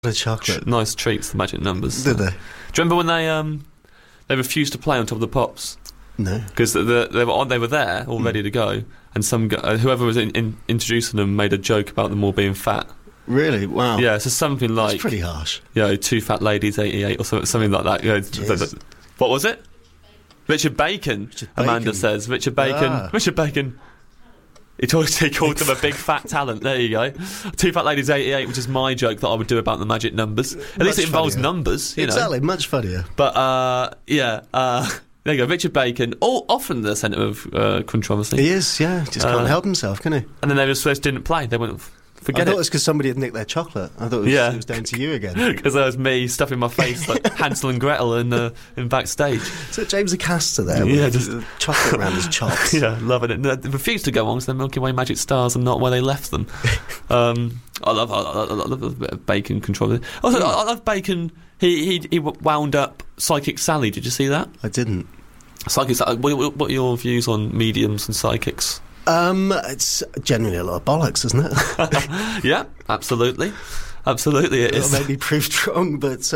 The chocolate. Nice treats, the magic numbers. Did they? Do you remember when they refused to play on Top of the Pops? No. Because they were there, all ready to go, and some guy, whoever was introducing them made a joke about them all being fat. Really? Wow. Yeah, so something like... That's pretty harsh. Two fat ladies, 88, or something like that. What was it? Richard Bacon, Amanda says. Richard Bacon. He called them a big fat talent. There you go. Two fat ladies, 88, which is my joke that I would do about the magic numbers. At least it involves numbers, you know. Exactly, much funnier. But, there you go, Richard Bacon, often the centre of controversy. He is, yeah. Just can't help himself, can he? And then they just didn't play. They went... Forget I thought it was because somebody had nicked their chocolate. I thought it was down to you again. Because that was me stuffing my face like Hansel and Gretel in backstage. So James Acaster there with just chocolate around his chops. Yeah, loving it. No, they refused to go on because the Milky Way magic stars are not where they left them. I love a bit of Bacon controversy. Also, I love Bacon. He wound up Psychic Sally. Did you see that? I didn't. Psychic Sally. What are your views on mediums and psychics? It's generally a lot of bollocks, isn't it? Yeah, absolutely it is. Maybe proved wrong, but it's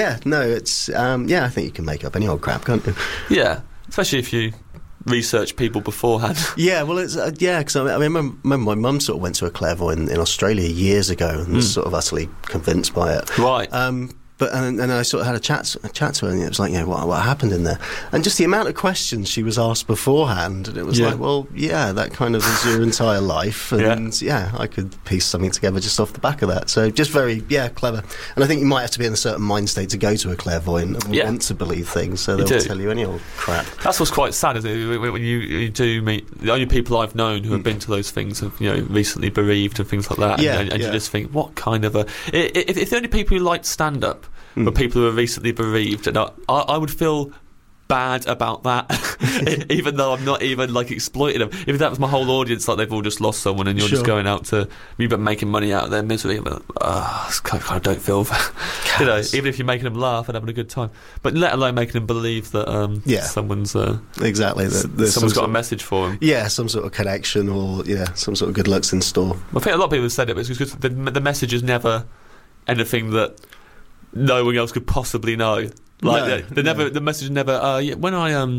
I think you can make up any old crap, can't you? Yeah, especially if you research people beforehand. Yeah, well, it's because I remember my mum sort of went to a clairvoyant in Australia years ago and was sort of utterly convinced by it. Right. But and I sort of had a chat to her, and it was like, what happened in there? And just the amount of questions she was asked beforehand, and it was like, well, yeah, that kind of is your entire life, and I could piece something together just off the back of that. So just very, clever. And I think you might have to be in a certain mind state to go to a clairvoyant and want to believe things, so they'll tell you any old crap. That's what's quite sad, isn't it? When you do meet, the only people I've known who have been to those things have, recently bereaved and things like that, and you just think, what kind of a... If the only people who like stand-up but people who are recently bereaved, and I would feel bad about that, even though I'm not even like exploiting them. If that was my whole audience, like they've all just lost someone, and you're just going out to but making money out of their misery, but I kind of don't feel, even if you're making them laugh and having a good time, but let alone making them believe that someone's exactly someone's got a message for them. Yeah, some sort of connection or some sort of good luck's in store. I think a lot of people have said it, but it's because the message is never anything that no one else could possibly know. Like the message never. When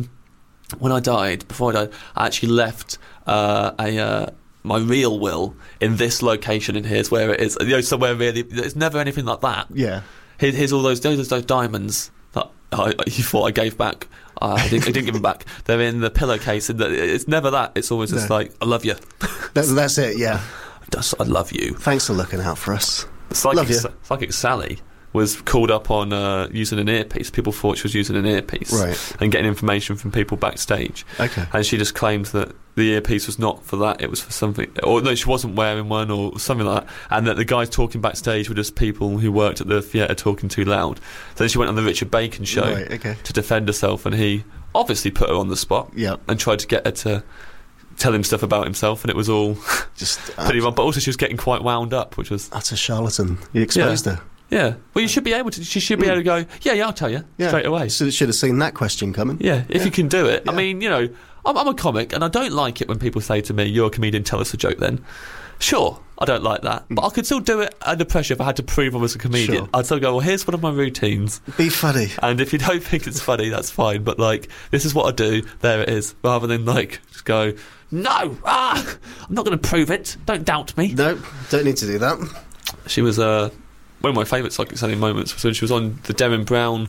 I died, before I died, I actually left my real will in this location, and here's where it is. Somewhere really. It's never anything like that. Yeah. Here's all those diamonds that you thought I gave back. I didn't give them back. They're in the pillowcase, and it's never that. It's always just like, I love you. That's it. Yeah. I love you. Thanks for looking out for us. Psychic Sally was called up on using an earpiece. People thought she was using an earpiece and getting information from people backstage. Okay. And she just claimed that the earpiece was not for that, it was for something, or no, she wasn't wearing one or something like that, and that the guys talking backstage were just people who worked at the theatre talking too loud. So then she went on the Richard Bacon show to defend herself, and he obviously put her on the spot and tried to get her to tell him stuff about himself, and it was all just pretty wrong. But also she was getting quite wound up, which was... That's a charlatan. You exposed her. Yeah, well, you should be able to. She should be able to go, I'll tell you straight away. So should have seen that question coming. Yeah, if you can do it. Yeah. I mean, I'm a comic, and I don't like it when people say to me, "You're a comedian, tell us a joke." Then, sure, I don't like that, but I could still do it under pressure if I had to prove I was a comedian. Sure. I'd still go, "Well, here's one of my routines. Be funny." And if you don't think it's funny, that's fine. But this is what I do. There it is. Rather than just go, "No, I'm not going to prove it. Don't doubt me." No, don't need to do that. She was one of my favourite Psychic Sally moments was when she was on the Derren Brown,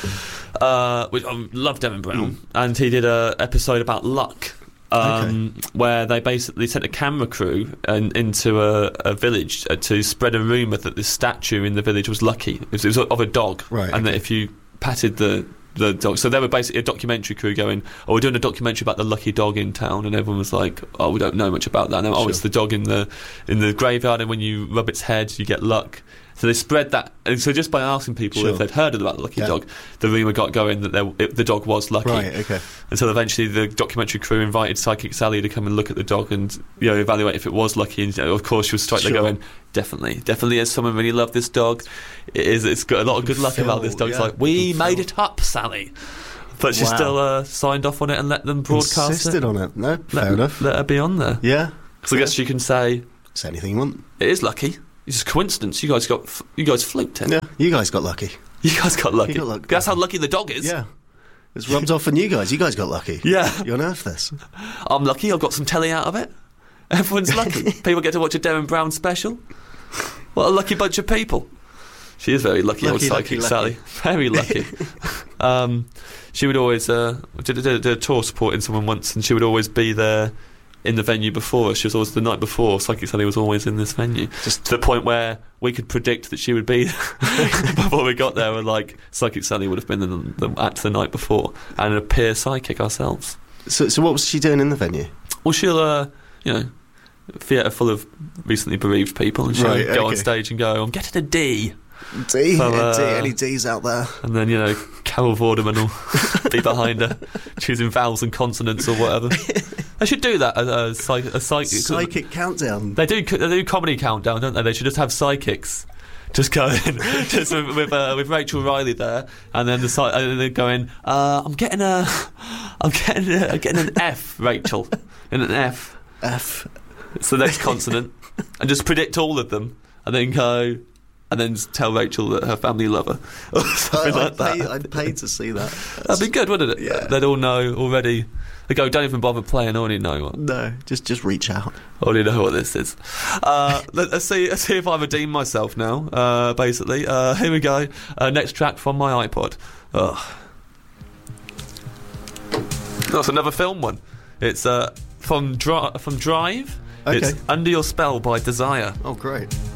which I love Derren Brown, and he did an episode about luck, where they basically sent a camera crew into a village to spread a rumour that this statue in the village was lucky. It was of a dog, and that if you patted the dog, so they were basically a documentary crew going, we're doing a documentary about the lucky dog in town, and everyone was like, we don't know much about that. It's the dog in the graveyard, and when you rub its head you get luck. So they spread that, and so just by asking people if they'd heard about the lucky dog, the rumour got going that the dog was lucky. Right, okay. Until eventually the documentary crew invited Psychic Sally to come and look at the dog and evaluate if it was lucky. And of course she was straight there going, definitely, as someone really loved this dog, it's got a lot of good luck about this dog. It's like, we made it up, Sally. But she still signed off on it and let them broadcast Insisted it. on it. No, fair enough. Let her be on there. Yeah. So I guess you can say anything you want. It is lucky. It's just coincidence. You guys fluked it. Yeah, you guys got lucky. You guys got lucky. lucky. That's how lucky the dog is. Yeah. It's rubbed off on you guys. You guys got lucky. Yeah. You unearthed this. I'm lucky. I've got some telly out of it. Everyone's lucky. People get to watch a Derren Brown special. What a lucky bunch of people. She is very lucky, old psychic Sally. Very lucky. She would always did a tour supporting someone once, and she would always be there in the venue before us. She was always the night before. Psychic Sally was always in this venue, just to the point where we could predict that she would be before we got there. And like Psychic Sally would have been at the night before, and a peer psychic ourselves. So what was she doing in the venue? Well, she'll theatre full of recently bereaved people, and she'll go on stage and go, "I'm getting a D." D, any D's out there? And then Carol Vorderman will be behind her, choosing vowels and consonants or whatever. They should do that as a psychic countdown. They do comedy countdown, don't they? They should just have psychics just going just with Rachel Riley there, and then they're going, I'm getting an F, Rachel, and an F. It's the next consonant, and just predict all of them, and then go. And then tell Rachel that her family love her. Or something like that. I'd pay to see that. That'd be good, wouldn't it? Yeah. They'd all know already. They go, don't even bother playing, I already know what. No, just reach out. I already know what this is. Let's see if I redeem myself now, basically. Here we go. Next track from my iPod. That's another film one. It's from Drive. Okay. It's Under Your Spell by Desire. Oh, great.